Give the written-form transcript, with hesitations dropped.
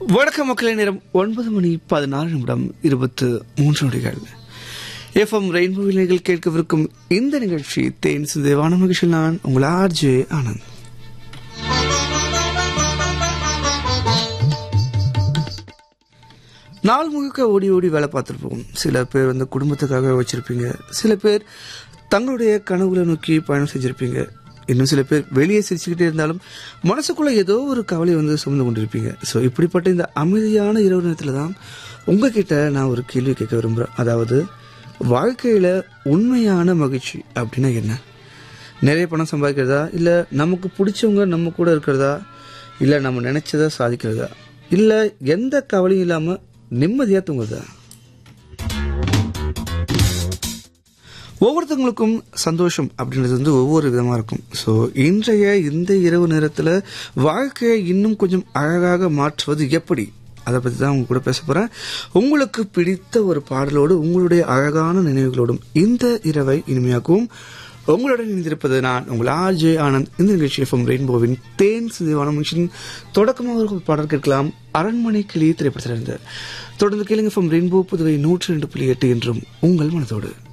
வணக்கம் மக்களே, நேரம் 9:14 எஃப்எம் ரெயின்போவில் நீங்கள் கேட்கவிருக்கும் இந்த நிகழ்ச்சி தேன் சிந்தேவான மகிழ்ச்சி. நான் உங்கள் ஆர்ஜே ஆனந்த். நாள் முழுக்க ஓடி ஓடி வேலை பார்த்துருப்போம். சில பேர் குடும்பத்துக்காக வச்சிருப்பீங்க, சில பேர் தங்களுடைய கனவுகளை நோக்கி பயணம் செஞ்சிருப்பீங்க, இன்னும் சில பேர் வெளியே சிரிச்சுக்கிட்டே இருந்தாலும் மனசுக்குள்ள ஏதோ ஒரு கவலை சுமந்து கொண்டிருப்பீங்க. ஸோ இப்படிப்பட்ட இந்த அமைதியான இரவு நேரத்தில் தான் உங்ககிட்ட நான் ஒரு கேள்வி கேட்க விரும்புகிறேன். அதாவது, வாழ்க்கையில் உண்மையான மகிழ்ச்சி அப்படின்னா என்ன? நிறைய பணம் சம்பாதிக்கிறதா, இல்லை நமக்கு பிடிச்சவங்க நம்ம கூட இருக்கிறதா, இல்லை நம்ம நினைச்சதை சாதிக்கிறதா, இல்லை எந்த கவலையும் இல்லாமல் நிம்மதியாக தூங்குறதா? ஒவ்வொருத்தவங்களுக்கும் சந்தோஷம் அப்படின்றது ஒவ்வொரு விதமாக இருக்கும். ஸோ இன்றைய இந்த இரவு நேரத்தில் வாழ்க்கையை இன்னும் கொஞ்சம் அழகாக மாற்றுவது எப்படி, அதை பற்றி தான் உங்க கூட பேச போகிறேன். உங்களுக்கு பிடித்த ஒரு பாடலோடு உங்களுடைய அழகான நினைவுகளோடும் இந்த இரவை இனிமையாகவும் உங்களுடன் இணைந்திருப்பது நான் உங்கள் ஆர்ஜே ஆனந்த். இந்த நிகழ்ச்சி எஃப்எம் ரெயின்போவின் தேன் சிந்தேவான மகிழ்ச்சியின் தொடக்கமாக ஒரு பாடல் கேட்கலாம். அரண்மனை கிளி திரைப்படத்திலிருந்து. தொடர்ந்து கேளுங்க. எஃப்எம் ரெயின்போ புதுவை 102.8 என்றும் உங்கள் மனதோடு.